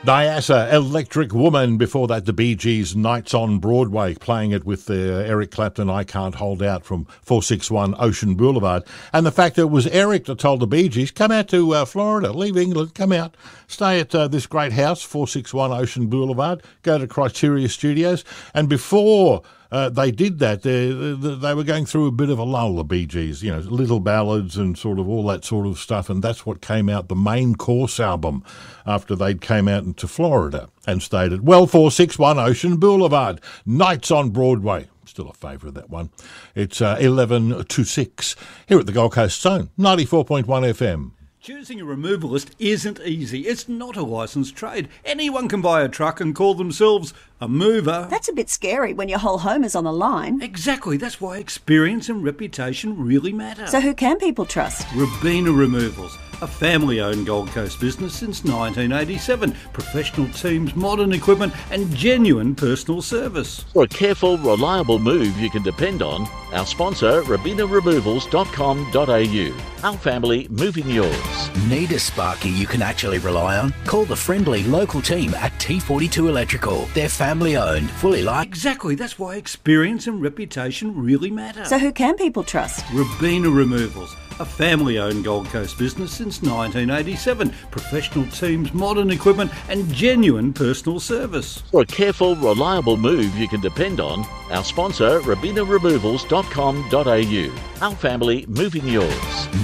Nyassa, Electric Woman. Before that, the Bee Gees, Nights on Broadway, playing it with Eric Clapton, I Can't Hold Out from 461 Ocean Boulevard. And the fact that it was Eric that told the Bee Gees, come out to Florida, leave England, come out, stay at this great house, 461 Ocean Boulevard, go to Criteria Studios. And before they did that, they were going through a bit of a lull, the Bee Gees, you know, little ballads and sort of all that sort of stuff, and that's what came out, the main course album, after they came out into Florida and stayed at 461 Ocean Boulevard. Nights on Broadway. Still a favourite, that one. It's 11 to 6 here at the Gold Coast Zone, 94.1 FM. Choosing a removalist isn't easy. It's not a licensed trade. Anyone can buy a truck and call themselves a mover. That's a bit scary when your whole home is on the line. Exactly. That's why experience and reputation really matter. So who can people trust? Robina Removals, a family-owned Gold Coast business since 1987. Professional teams, modern equipment and genuine personal service. For a careful, reliable move you can depend on, our sponsor, RobinaRemovals.com.au. Our family moving yours. Need a sparky you can actually rely on? Call the friendly local team at T42 Electrical. They're family-owned, fully licensed. Exactly. That's why experience and reputation really matter. So who can people trust? Robina Removals, a family-owned Gold Coast business since 1987. Professional teams, modern equipment and genuine personal service. For a careful, reliable move you can depend on, our sponsor, RobinaRemovals.com.au. Our family moving yours.